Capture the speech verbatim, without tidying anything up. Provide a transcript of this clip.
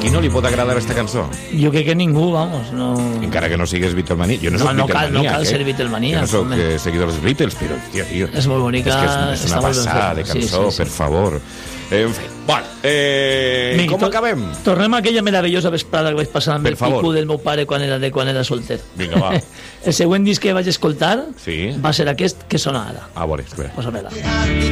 qui no li pot agradar aquesta cançó? Jo crec que ningú, vamos, no... Encara que no sigues Beatlemaníac. Jo no soc No, no cal, Beatlemaníac, no cal eh? ser Beatlemaníac, Jo no soc home. eh, seguidor dels Beatles, però, hòstia, tio... És molt bonica, És que és, és està una molt ben passada de feta. Sí, cançó, sí, sí. per favor. En fi, bueno, eh, Vinga, com to- acabem? Tornem a aquella meravellosa vesprada que vaig passar amb Per el favor. pico del meu pare quan era, de, quan era solter. Vinga, va. El següent disc que vaig escoltar Sí. va ser aquest que sona ara. A veure, espera. Posa-me-la.